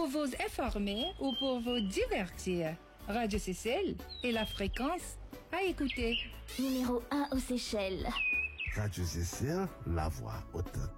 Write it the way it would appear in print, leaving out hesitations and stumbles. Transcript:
Pour vous informer ou pour vous divertir, Radio Seychelles est la fréquence à écouter. Numéro 1 aux Seychelles. Radio Seychelles, la voix authentique.